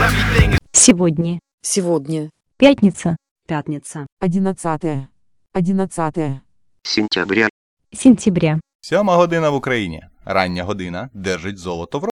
Сегодня. Сегодня. Пятница. Пятница. 11. 11. Сентября. Сентября. 7 година в Україні. Рання година держить золото в